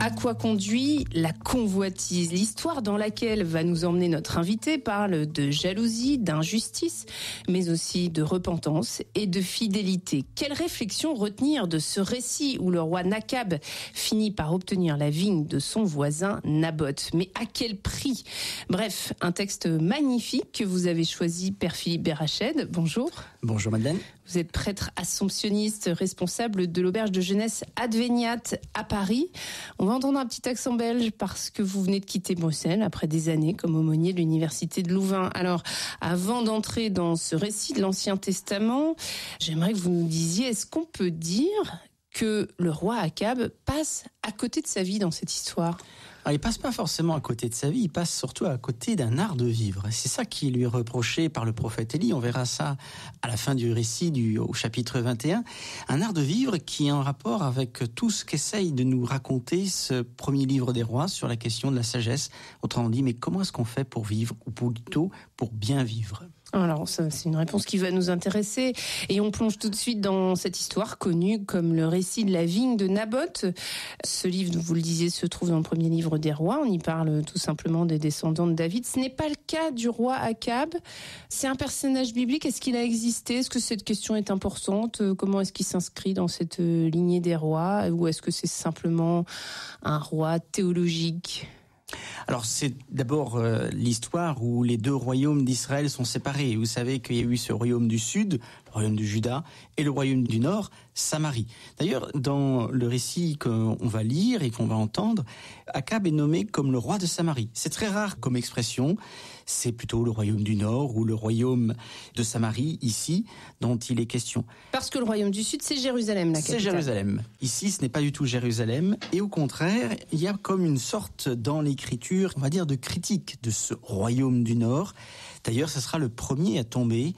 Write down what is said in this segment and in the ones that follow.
À quoi conduit la convoitise ? L'histoire dans laquelle va nous emmener notre invité parle de jalousie, d'injustice, mais aussi de repentance et de fidélité. Quelle réflexion retenir de ce récit où le roi Nakab finit par obtenir la vigne de son voisin Naboth ? Mais à quel prix ? Bref, un texte magnifique que vous avez choisi, Père Philippe Berached. Bonjour. Bonjour Madeleine. Vous êtes prêtre assomptionniste, responsable de l'auberge de jeunesse Adveniat à Paris. On va entendre un petit accent belge parce que vous venez de quitter Bruxelles après des années comme aumônier de l'université de Louvain. Alors, avant d'entrer dans ce récit de l'Ancien Testament, j'aimerais que vous nous disiez, est-ce qu'on peut dire que le roi Akab passe à côté de sa vie dans cette histoire ? Alors, il passe pas forcément à côté de sa vie, il passe surtout à côté d'un art de vivre. C'est ça qui lui est reproché par le prophète Élie. On verra ça à la fin du récit au chapitre 21. Un art de vivre qui est en rapport avec tout ce qu'essaye de nous raconter ce premier livre des rois sur la question de la sagesse. Autrement dit, mais comment est-ce qu'on fait pour vivre, ou plutôt pour bien vivre ? Alors, ça, c'est une réponse qui va nous intéresser. Et on plonge tout de suite dans cette histoire connue comme le récit de la vigne de Naboth. Ce livre, vous le disiez, se trouve dans le premier livre des rois. On y parle tout simplement des descendants de David. Ce n'est pas le cas du roi Akab. C'est un personnage biblique. Est-ce qu'il a existé ? Est-ce que cette question est importante ? Comment est-ce qu'il s'inscrit dans cette lignée des rois ? Ou est-ce que c'est simplement un roi théologique ? Alors c'est d'abord l'histoire où les deux royaumes d'Israël sont séparés. Vous savez qu'il y a eu ce royaume du sud, le royaume de Juda, et le royaume du nord, Samarie. D'ailleurs, dans le récit qu'on va lire et qu'on va entendre, Akab est nommé comme le roi de Samarie. C'est très rare comme expression, c'est plutôt le royaume du nord ou le royaume de Samarie, ici, dont il est question. Parce que le royaume du sud, c'est Jérusalem, la capitale. C'est Jérusalem. Ici, ce n'est pas du tout Jérusalem, et au contraire, il y a comme une sorte dans l'écriture, on va dire, de critique de ce royaume du nord. D'ailleurs, ce sera le premier à tomber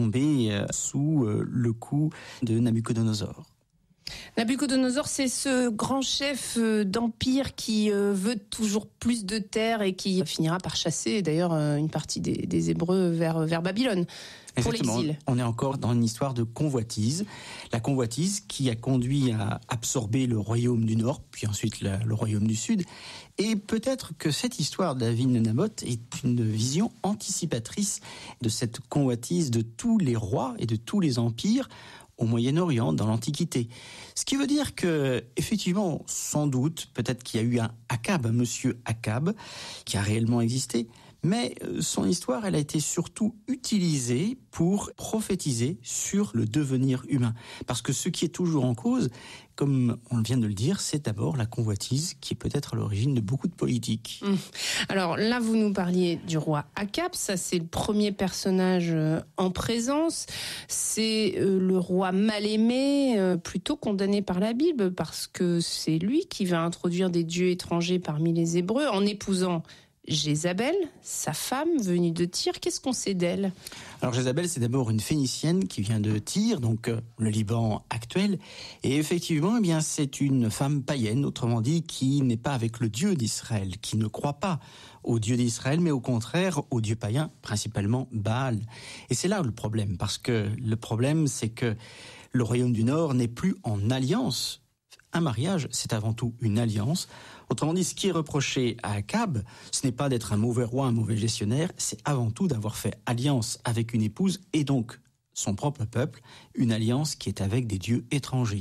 sous le coup de Nabuchodonosor. Nabuchodonosor, c'est ce grand chef d'empire qui veut toujours plus de terres et qui finira par chasser d'ailleurs une partie des Hébreux vers Babylone. Pour Exactement. l'exil. On est encore dans une histoire de convoitise. La convoitise qui a conduit à absorber le royaume du Nord, puis ensuite le royaume du Sud. Et peut-être que cette histoire de la vigne de Naboth est une vision anticipatrice de cette convoitise de tous les rois et de tous les empires au Moyen-Orient, dans l'Antiquité. Ce qui veut dire que, effectivement, sans doute, peut-être qu'il y a eu un Akab, un monsieur Akab, qui a réellement existé, mais son histoire, elle a été surtout utilisée pour prophétiser sur le devenir humain. Parce que ce qui est toujours en cause, comme on vient de le dire, c'est d'abord la convoitise qui est peut-être à l'origine de beaucoup de politiques. Alors là, vous nous parliez du roi Akab, ça c'est le premier personnage en présence. C'est le roi mal aimé, plutôt condamné par la Bible, parce que c'est lui qui va introduire des dieux étrangers parmi les Hébreux en épousant Jézabel, sa femme venue de Tyr. Qu'est-ce qu'on sait d'elle ? Alors Jézabel, c'est d'abord une Phénicienne qui vient de Tyr, donc le Liban actuel. Et effectivement, eh bien, c'est une femme païenne, autrement dit, qui n'est pas avec le Dieu d'Israël, qui ne croit pas au Dieu d'Israël, mais au contraire au Dieu païen, principalement Baal. Et c'est là le problème, parce que le problème, c'est que le royaume du Nord n'est plus en alliance. Un mariage, c'est avant tout une alliance. Autrement dit, ce qui est reproché à Akab, ce n'est pas d'être un mauvais roi, un mauvais gestionnaire, c'est avant tout d'avoir fait alliance avec une épouse et donc son propre peuple, une alliance qui est avec des dieux étrangers.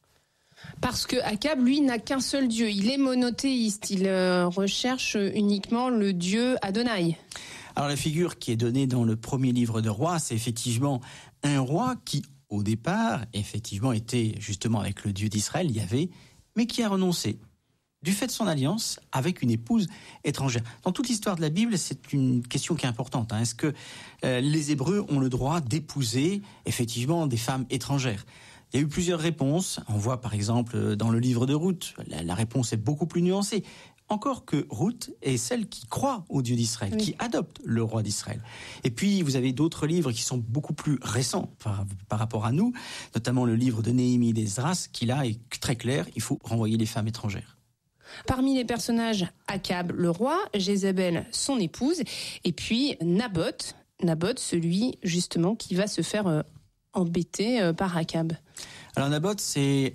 Parce que Akab, lui, n'a qu'un seul dieu. Il est monothéiste. Il recherche uniquement le dieu Adonai. Alors la figure qui est donnée dans le premier livre de rois, c'est effectivement un roi qui, au départ, effectivement, était justement avec le Dieu d'Israël, Yahvé, mais qui a renoncé du fait de son alliance avec une épouse étrangère. Dans toute l'histoire de la Bible, c'est une question qui est importante. Est-ce que les Hébreux ont le droit d'épouser effectivement des femmes étrangères ? Il y a eu plusieurs réponses. On voit par exemple dans le livre de Ruth, la réponse est beaucoup plus nuancée. Encore que Ruth est celle qui croit au Dieu d'Israël, oui, qui adopte le roi d'Israël. Et puis, vous avez d'autres livres qui sont beaucoup plus récents par rapport à nous, notamment le livre de Néhémie et d'Esdras, qui là est très clair, il faut renvoyer les femmes étrangères. Parmi les personnages, Akab, le roi, Jézabel, son épouse, et puis Naboth, celui justement qui va se faire embêter par Akab. Alors Naboth, c'est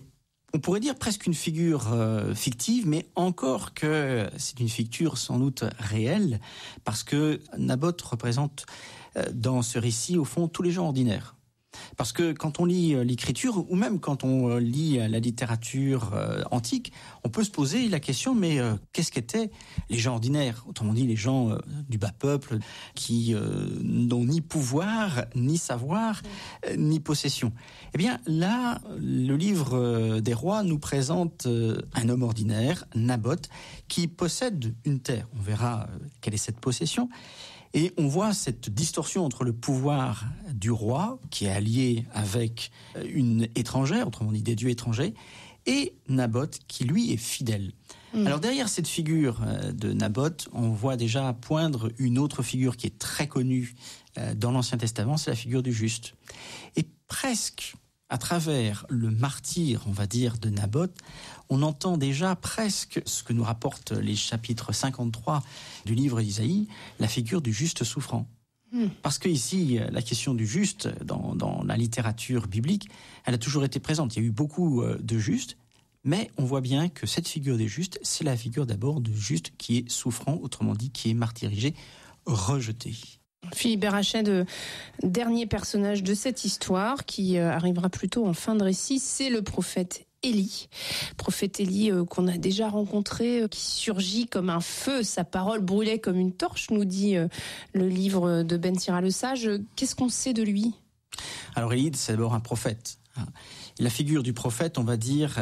on pourrait dire presque une figure fictive, mais encore que c'est une figure sans doute réelle, parce que Naboth représente dans ce récit, au fond, tous les gens ordinaires. Parce que quand on lit l'écriture, ou même quand on lit la littérature antique, on peut se poser la question, mais qu'est-ce qu'étaient les gens ordinaires ? Autrement dit, les gens du bas peuple qui n'ont ni pouvoir, ni savoir, ni possession. Eh bien là, le livre des rois nous présente un homme ordinaire, Naboth, qui possède une terre. On verra quelle est cette possession. Et on voit cette distorsion entre le pouvoir du roi, qui est allié avec une étrangère, autrement dit des dieux étrangers, et Naboth, qui lui est fidèle. Alors derrière cette figure de Naboth, on voit déjà poindre une autre figure qui est très connue dans l'Ancien Testament, c'est la figure du juste. Et presque à travers le martyre, on va dire, de Naboth, on entend déjà presque ce que nous rapportent les chapitres 53 du livre d'Isaïe, la figure du juste souffrant. Parce que ici, la question du juste, dans la littérature biblique, elle a toujours été présente. Il y a eu beaucoup de justes, mais on voit bien que cette figure des justes, c'est la figure d'abord du juste qui est souffrant, autrement dit, qui est martyrisé, rejeté. Philippe Berachet, dernier personnage de cette histoire qui arrivera plutôt en fin de récit, c'est le prophète Élie. Prophète Élie qu'on a déjà rencontré, qui surgit comme un feu, sa parole brûlait comme une torche, nous dit le livre de Ben Sira le Sage. Qu'est-ce qu'on sait de lui ? Alors Élie, c'est d'abord un prophète. La figure du prophète, on va dire,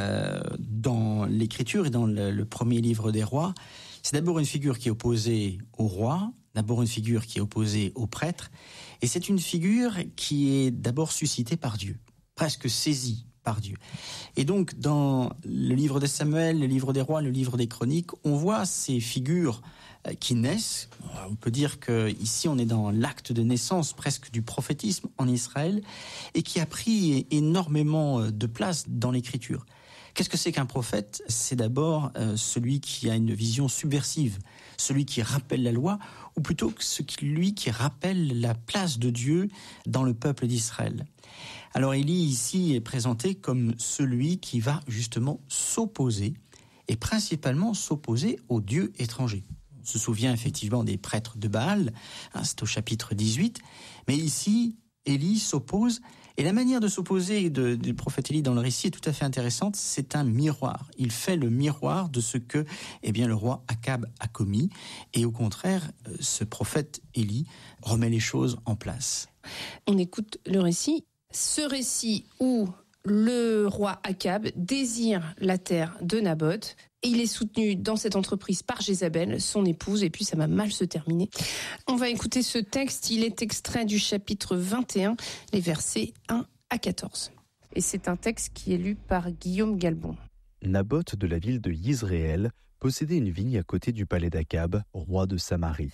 dans l'Écriture et dans le premier livre des rois, c'est d'abord une figure qui est opposée au roi, d'abord une figure qui est opposée au prêtre, et c'est une figure qui est d'abord suscitée par Dieu, presque saisie par Dieu. Et donc, dans le livre de Samuel, le livre des rois, le livre des chroniques, on voit ces figures qui naissent. On peut dire qu'ici, on est dans l'acte de naissance presque du prophétisme en Israël, et qui a pris énormément de place dans l'Écriture. Qu'est-ce que c'est qu'un prophète ? C'est d'abord celui qui a une vision subversive, celui qui rappelle la loi, ou plutôt celui qui rappelle la place de Dieu dans le peuple d'Israël. Alors Élie ici est présenté comme celui qui va justement s'opposer, et principalement s'opposer aux dieux étrangers. On se souvient effectivement des prêtres de Baal, c'est au chapitre 18, mais ici, Élie s'oppose. Et la manière de s'opposer du prophète Élie dans le récit est tout à fait intéressante. C'est un miroir. Il fait le miroir de ce que le roi Akab a commis. Et au contraire, ce prophète Élie remet les choses en place. On écoute le récit. Ce récit où le roi Akab désire la terre de Naboth. Et il est soutenu dans cette entreprise par Jézabel, son épouse, et puis ça va mal se terminer. On va écouter ce texte, il est extrait du chapitre 21, les versets 1 à 14. Et c'est un texte qui est lu par Guillaume Galbon. Naboth de la ville de Yizréel possédait une vigne à côté du palais d'Akab, roi de Samarie.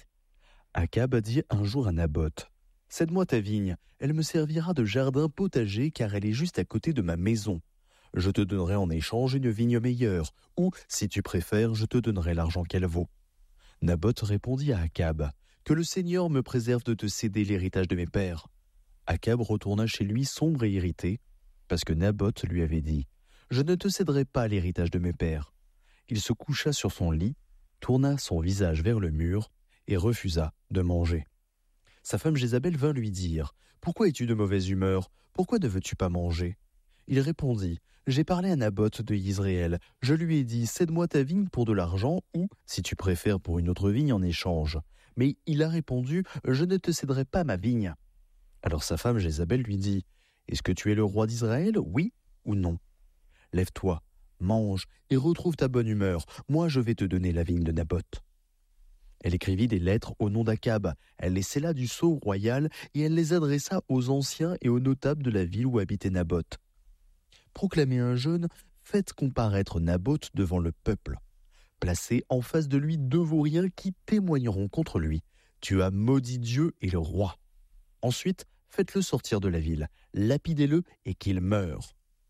Akab dit un jour à Naboth : « Cède-moi ta vigne, elle me servira de jardin potager car elle est juste à côté de ma maison. Je te donnerai en échange une vigne meilleure, ou, si tu préfères, je te donnerai l'argent qu'elle vaut. » Naboth répondit à Akab : « Que le Seigneur me préserve de te céder l'héritage de mes pères. » Akab retourna chez lui sombre et irrité, parce que Naboth lui avait dit : « Je ne te céderai pas l'héritage de mes pères. » Il se coucha sur son lit, tourna son visage vers le mur et refusa de manger. Sa femme Jézabel vint lui dire : « Pourquoi es-tu de mauvaise humeur ? Pourquoi ne veux-tu pas manger ?» Il répondit : « J'ai parlé à Naboth de Yizréel. Je lui ai dit : cède-moi ta vigne pour de l'argent ou, si tu préfères, pour une autre vigne en échange. Mais il a répondu : je ne te céderai pas ma vigne. » Alors sa femme Jézabel lui dit : Est-ce que tu es le roi d'Israël, oui ou non ? Lève-toi, mange et retrouve ta bonne humeur. Moi, je vais te donner la vigne de Naboth. Elle écrivit des lettres au nom d'Akab. Elle les scella du sceau royal et elle les adressa aux anciens et aux notables de la ville où habitait Naboth. Proclamez un jeûne, faites comparaître Naboth devant le peuple. Placez en face de lui 2 vauriens qui témoigneront contre lui. Tu as maudit Dieu et le roi. Ensuite, faites-le sortir de la ville, lapidez-le et qu'il meure.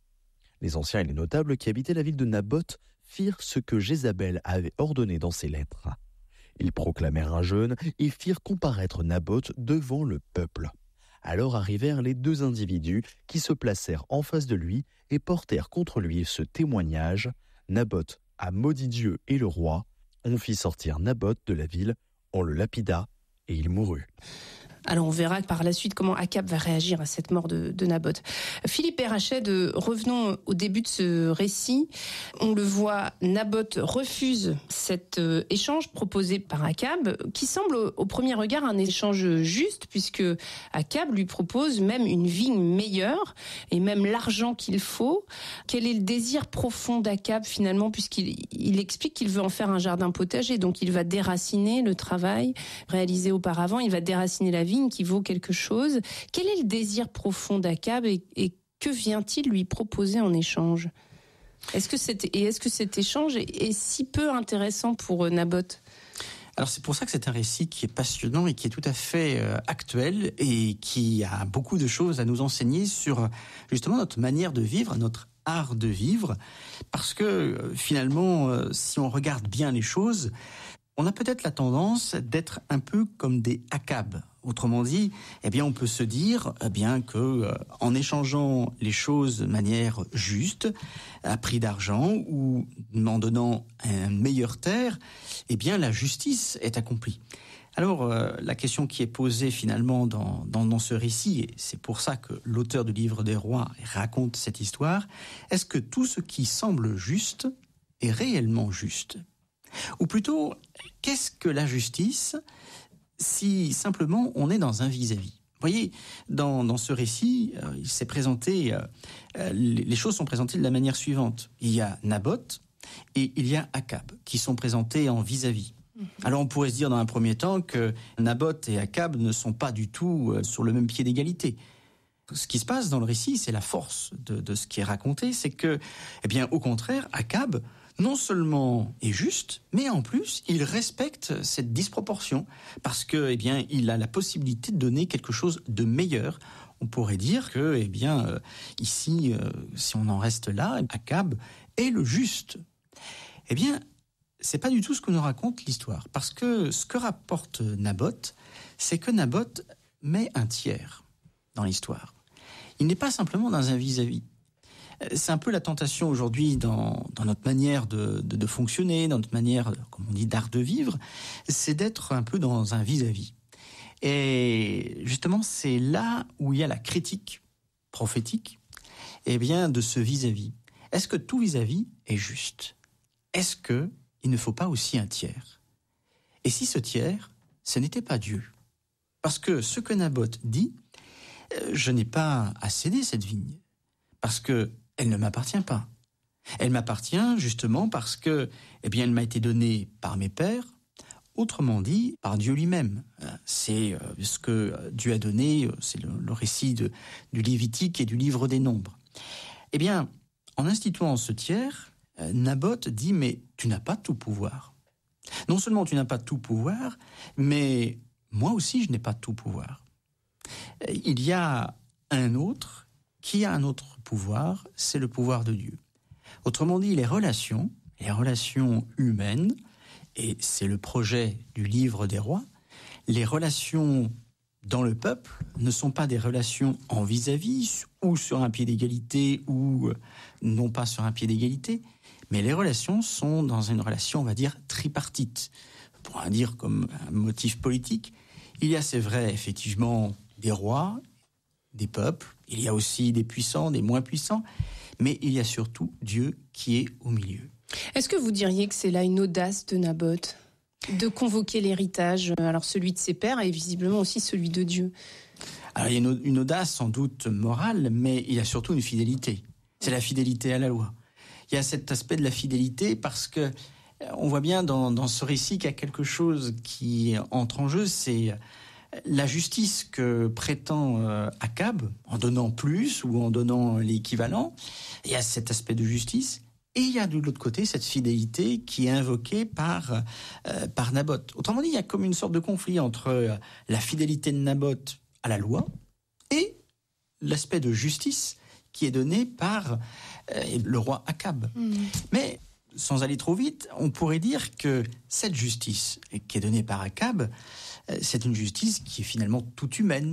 Les anciens et les notables qui habitaient la ville de Naboth firent ce que Jézabel avait ordonné dans ses lettres. Ils proclamèrent un jeûne et firent comparaître Naboth devant le peuple. Alors arrivèrent les 2 individus qui se placèrent en face de lui et portèrent contre lui ce témoignage. Naboth a maudit Dieu et le roi. On fit sortir Naboth de la ville, on le lapida et il mourut. Alors on verra par la suite comment Akab va réagir à cette mort de Naboth. Philippe Perrachet, revenons au début de ce récit. On le voit, Naboth refuse cet échange proposé par Akab, qui semble au premier regard un échange juste, puisque Akab lui propose même une vigne meilleure et même l'argent qu'il faut. Quel est le désir profond d'Akab finalement, puisqu'il explique qu'il veut en faire un jardin potager, donc il va déraciner le travail réalisé auparavant, il va déraciner la vigne qui vaut quelque chose. Quel est le désir profond d'Akab et que vient-il lui proposer en échange ? Est-ce que cet échange est si peu intéressant pour Naboth ? Alors c'est pour ça que c'est un récit qui est passionnant et qui est tout à fait actuel et qui a beaucoup de choses à nous enseigner sur justement notre manière de vivre, notre art de vivre, parce que finalement, si on regarde bien les choses, on a peut-être la tendance d'être un peu comme des Akab. Autrement dit, on peut se dire que en échangeant les choses de manière juste, à prix d'argent ou en donnant une meilleure terre, la justice est accomplie. Alors, la question qui est posée finalement dans ce récit, et c'est pour ça que l'auteur du livre des rois raconte cette histoire, est-ce que tout ce qui semble juste est réellement juste ? Ou plutôt, qu'est-ce que la justice si simplement on est dans un vis-à-vis ? Vous voyez, dans ce récit, il s'est présenté, les choses sont présentées de la manière suivante. Il y a Naboth et il y a Akab qui sont présentés en vis-à-vis. Alors on pourrait se dire dans un premier temps que Naboth et Akab ne sont pas du tout sur le même pied d'égalité. Ce qui se passe dans le récit, c'est la force de ce qui est raconté, c'est que, au contraire, Akab non seulement est juste, mais en plus, il respecte cette disproportion parce que, il a la possibilité de donner quelque chose de meilleur. On pourrait dire que, ici, si on en reste là, Akab est le juste. C'est pas du tout ce que nous raconte l'histoire, parce que ce que rapporte Naboth, c'est que Naboth met un tiers dans l'histoire. Il n'est pas simplement dans un vis-à-vis. C'est un peu la tentation aujourd'hui dans notre manière de fonctionner, dans notre manière, comme on dit, d'art de vivre, c'est d'être un peu dans un vis-à-vis. Et justement, c'est là où il y a la critique prophétique, de ce vis-à-vis. Est-ce que tout vis-à-vis est juste ? Est-ce qu'il ne faut pas aussi un tiers ? Et si ce tiers, ce n'était pas Dieu ? Parce que ce que Naboth dit, je n'ai pas à céder cette vigne, parce que elle ne m'appartient pas. Elle m'appartient justement parce que, elle m'a été donnée par mes pères, autrement dit, par Dieu lui-même. C'est ce que Dieu a donné, c'est le récit du Lévitique et du livre des Nombres. En instituant ce tiers, Naboth dit, mais tu n'as pas tout pouvoir. Non seulement tu n'as pas tout pouvoir, mais moi aussi je n'ai pas tout pouvoir. Il y a un autre qui a un autre pouvoir, c'est le pouvoir de Dieu. Autrement dit, les relations humaines, et c'est le projet du livre des rois, les relations dans le peuple ne sont pas des relations en vis-à-vis ou sur un pied d'égalité ou non pas sur un pied d'égalité, mais les relations sont dans une relation, on va dire, tripartite. On pourrait dire comme un motif politique. Il y a, c'est vrai, effectivement, des rois, des peuples, il y a aussi des puissants, des moins puissants, mais il y a surtout Dieu qui est au milieu. Est-ce que vous diriez que c'est là une audace de Naboth de convoquer l'héritage, alors celui de ses pères et visiblement aussi celui de Dieu ? Alors il y a une audace sans doute morale, mais il y a surtout une fidélité. C'est la fidélité à la loi. Il y a cet aspect de la fidélité parce que on voit bien dans ce récit qu'il y a quelque chose qui entre en jeu, c'est la justice que prétend Akab, en donnant plus ou en donnant l'équivalent. Il y a cet aspect de justice. Et il y a de l'autre côté cette fidélité qui est invoquée par Naboth. Autrement dit, il y a comme une sorte de conflit entre la fidélité de Naboth à la loi et l'aspect de justice qui est donné par le roi Akab. Mais sans aller trop vite, on pourrait dire que cette justice qui est donnée par Akab, c'est une justice qui est finalement toute humaine. On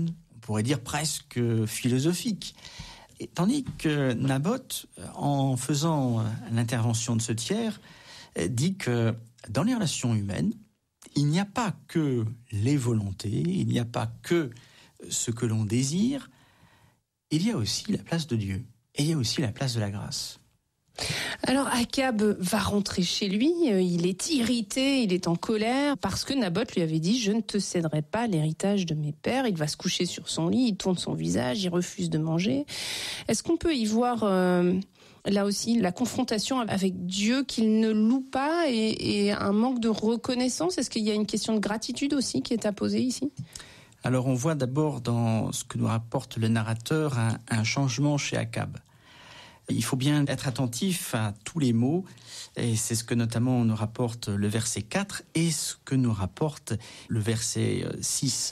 pourrait dire presque philosophique. Et tandis que Naboth, en faisant l'intervention de ce tiers, dit que dans les relations humaines, il n'y a pas que les volontés, il n'y a pas que ce que l'on désire, il y a aussi la place de Dieu, et il y a aussi la place de la grâce. Alors Akab va rentrer chez lui, il est irrité, il est en colère parce que Naboth lui avait dit « Je ne te céderai pas l'héritage de mes pères ». Il va se coucher sur son lit, il tourne son visage, il refuse de manger. Est-ce qu'on peut y voir là aussi la confrontation avec Dieu qu'il ne loue pas et un manque de reconnaissance? Est-ce qu'il y a une question de gratitude aussi qui est à poser ici? Alors on voit d'abord dans ce que nous rapporte le narrateur un changement chez Akab. Il faut bien être attentif à tous les mots, et c'est ce que notamment nous rapporte le verset 4 et ce que nous rapporte le verset 6.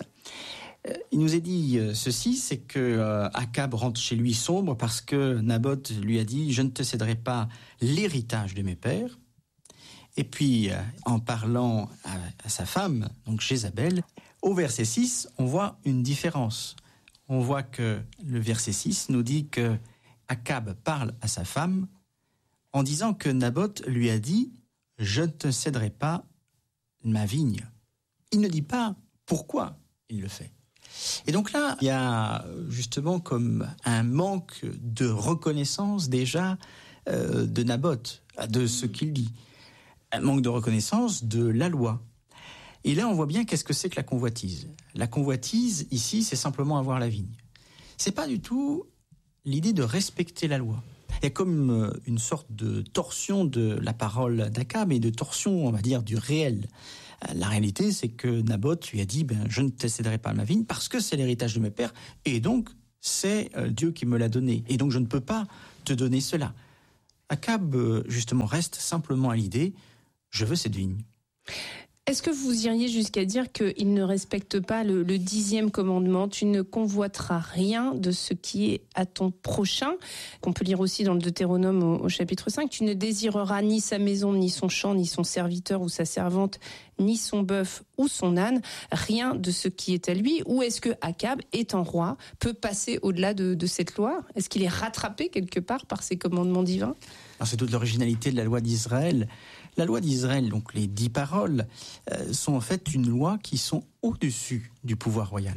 Il nous est dit ceci, c'est que Akab rentre chez lui sombre parce que Naboth lui a dit « Je ne te céderai pas l'héritage de mes pères ». Et puis, en parlant à sa femme, donc Jézabel, au verset 6, on voit une différence. On voit que le verset 6 nous dit que Akab parle à sa femme en disant que Naboth lui a dit « Je ne te céderai pas ma vigne ». Il ne dit pas pourquoi il le fait. Et donc là, il y a justement comme un manque de reconnaissance déjà de Naboth, de ce qu'il dit. Un manque de reconnaissance de la loi. Et là, on voit bien qu'est-ce que c'est que la convoitise. La convoitise, ici, c'est simplement avoir la vigne. C'est pas du tout l'idée de respecter la loi. Il y a comme une sorte de torsion de la parole d'Akab et de torsion, on va dire, du réel. La réalité, c'est que Naboth lui a dit « Je ne te céderai pas ma vigne parce que c'est l'héritage de mes pères et donc c'est Dieu qui me l'a donné. Et donc je ne peux pas te donner cela. » Akab, justement, reste simplement à l'idée « Je veux cette vigne ». Est-ce que vous iriez jusqu'à dire qu'il ne respecte pas le 10e commandement ? Tu ne convoiteras rien de ce qui est à ton prochain, qu'on peut lire aussi dans le Deutéronome au chapitre 5. Tu ne désireras ni sa maison, ni son champ, ni son serviteur ou sa servante, ni son bœuf ou son âne, rien de ce qui est à lui. Ou est-ce que Akab, étant roi, peut passer au-delà de cette loi ? Est-ce qu'il est rattrapé quelque part par ces commandements divins ? Alors, c'est toute l'originalité de la loi d'Israël. La loi d'Israël, donc les 10 paroles, sont en fait une loi qui sont au-dessus du pouvoir royal.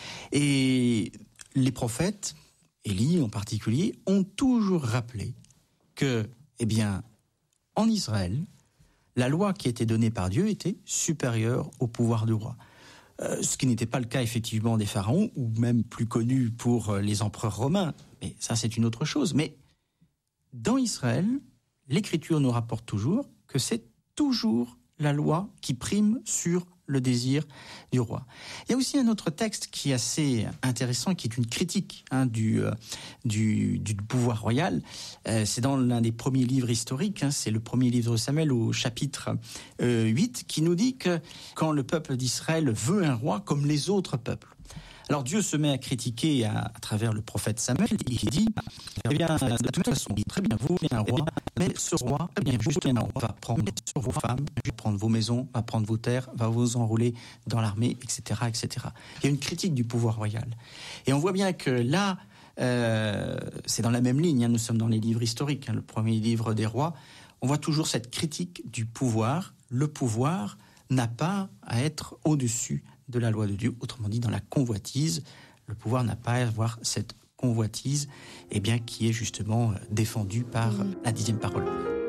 Et les prophètes, Élie en particulier, ont toujours rappelé que, en Israël, la loi qui était donnée par Dieu était supérieure au pouvoir du roi. Ce qui n'était pas le cas effectivement des pharaons, ou même plus connu pour les empereurs romains. Mais ça, c'est une autre chose. Mais dans Israël, l'Écriture nous rapporte toujours que c'est toujours la loi qui prime sur le désir du roi. Il y a aussi un autre texte qui est assez intéressant, qui est une critique du pouvoir royal. C'est dans l'un des premiers livres historiques, c'est le premier livre de Samuel au chapitre 8, qui nous dit que quand le peuple d'Israël veut un roi comme les autres peuples, alors Dieu se met à critiquer à travers le prophète Samuel, et il dit de toute façon, très bien, vous voulez un roi, mais ce roi, justement, va prendre sur vos femmes, va prendre vos maisons, va prendre vos terres, va vous enrôler dans l'armée, etc., etc. Il y a une critique du pouvoir royal. Et on voit bien que là, c'est dans la même ligne, nous sommes dans les livres historiques, le premier livre des rois, on voit toujours cette critique du pouvoir. Le pouvoir n'a pas à être au-dessus de la loi de Dieu, autrement dit dans la convoitise. Le pouvoir n'a pas à avoir cette convoitise qui est justement défendue par la 10e parole.